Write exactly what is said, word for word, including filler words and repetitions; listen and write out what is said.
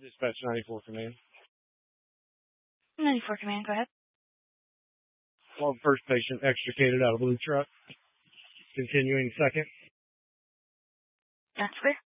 Dispatch ninety-four Command. ninety-four Command, go ahead. Log first patient extricated out of blue truck. Continuing second. That's clear.